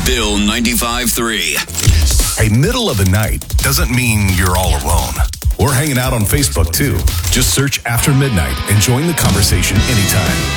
Bill 95.3. Hey, middle of the night doesn't mean you're all alone. We're hanging out on Facebook too. Just search After Midnight and join the conversation anytime.